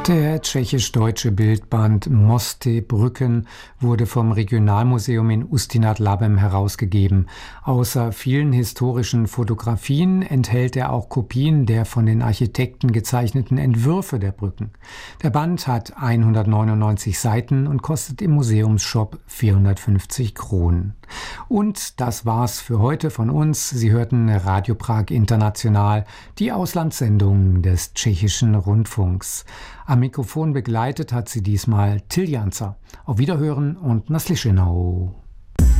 Der tschechisch-deutsche Bildband Mosty Brücken wurde vom Regionalmuseum in Ústí nad Labem herausgegeben. Außer vielen historischen Fotografien enthält er auch Kopien der von den Architekten gezeichneten Entwürfe der Brücken. Der Band hat 199 Seiten und kostet im Museumsshop 450 Kronen. Und das war's für heute von uns. Sie hörten Radio Prag International, die Auslandssendung des tschechischen Rundfunks. Am Mikrofon begleitet hat sie diesmal Till Janzer. Auf Wiederhören und naslyšenou.